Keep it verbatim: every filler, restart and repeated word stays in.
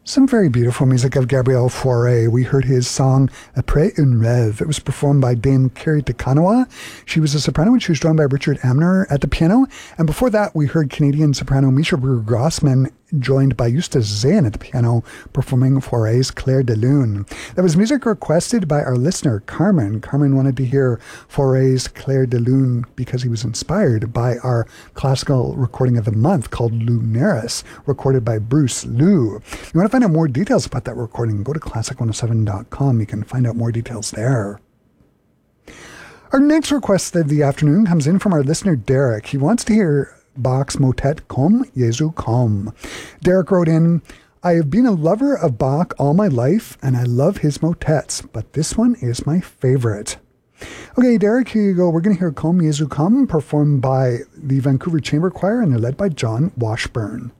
Some very beautiful music of Gabriel Fauré. We heard his song Après un rêve. It was performed by Dame Carrie Takanawa. She was a soprano and she was joined by Richard Amner at the piano. And before that, we heard Canadian soprano Misha Brewer-Grossman joined by Eustace Zayn at the piano performing Fauré's Clair de Lune. That was music requested by our listener, Carmen. Carmen wanted to hear Fauré's Clair de Lune because he was inspired by our classical recording of the month called Lunaris, recorded by Bruce Liu. If you want to find out more details about that recording, go to classic one oh seven dot com. You can find out more details there. Our next request of the afternoon comes in from our listener, Derek. He wants to hear Bach's motet Komm, Jesu, komm. Derek wrote in, I have been a lover of Bach all my life, and I love his motets, but this one is my favorite. Okay, Derek, here you go. We're going to hear Komm, Jesu, komm, performed by the Vancouver Chamber Choir, and they're led by John Washburn.